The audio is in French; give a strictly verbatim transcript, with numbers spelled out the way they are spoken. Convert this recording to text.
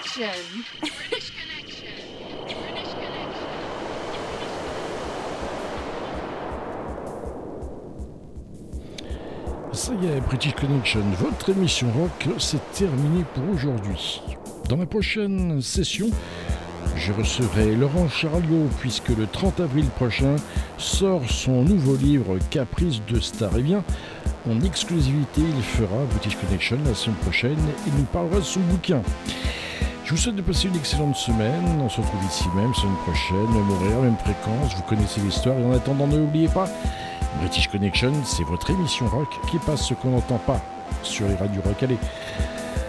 Connection. British Connection. British Connection. Ça y est, British Connection, votre émission rock, c'est terminé pour aujourd'hui. Dans la prochaine session, je recevrai Laurent Charliot puisque le trente avril prochain sort son nouveau livre Caprice de Star. Et bien, en exclusivité, il fera British Connection la semaine prochaine et il nous parlera de son bouquin. Je vous souhaite de passer une excellente semaine. On se retrouve ici même, semaine prochaine, même horaire, même fréquence. Vous connaissez l'histoire et en attendant, n'oubliez pas, British Connection, c'est votre émission rock qui passe ce qu'on n'entend pas sur les radios rock. Allez,